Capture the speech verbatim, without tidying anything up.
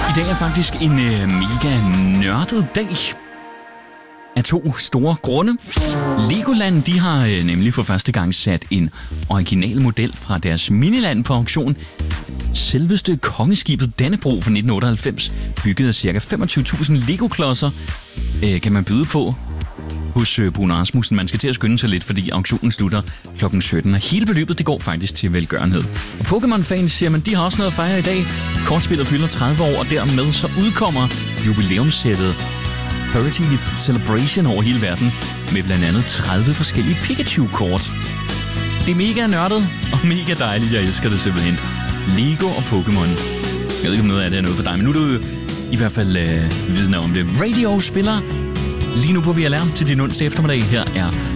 I dag er faktisk en øh, mega nørdet dag. Af to store grunde. Legoland, de har øh, nemlig for første gang sat en original model fra deres miniland på auktion. Selveste kongeskibet Dannebrog fra nitten otteoghalvfems, bygget af ca. femogtyve tusind Lego-klodser, øh, kan man byde på hos øh, Bruno Rasmussen. Man skal til at skynde sig lidt, fordi auktionen slutter klokken sytten. Og hele beløbet, det går faktisk til velgørenhed. Og Pokémon-fans siger man, de har også noget at fejre i dag. Kortspillet fylder tredive år, og dermed så udkommer jubilæumssættet tredive Celebration over hele verden, med blandt andet tredive forskellige Pikachu-kort. Det er mega nørdet og mega dejligt. Jeg elsker det simpelthen. Lego og Pokémon. Jeg ved ikke, om noget af det er noget for dig, men nu er du i hvert fald øh, vidne om det. Radio spiller lige nu på V L R til din onsdag eftermiddag. Her er